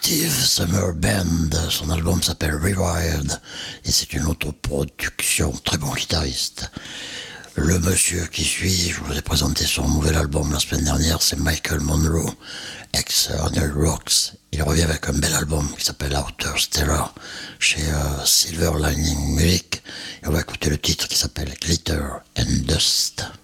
Steve Summer Band, son album s'appelle Rewired et c'est une autoproduction, très bon guitariste. Le monsieur qui suit, je vous ai présenté son nouvel album la semaine dernière, c'est Michael Monroe, ex-Arnold Rocks. Il revient avec un bel album qui s'appelle Outer Stellar chez Silver Lining Music et on va écouter le titre qui s'appelle Glitter and Dust.